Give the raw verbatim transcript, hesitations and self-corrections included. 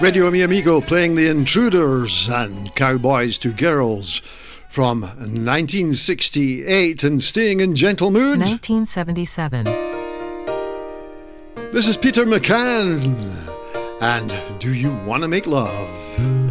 Radio Mi Amigo playing The Intruders and Cowboys to Girls from nineteen sixty-eight, and staying in gentle mood, nineteen seventy-seven. This is Peter McCann and Do You Want to Make Love?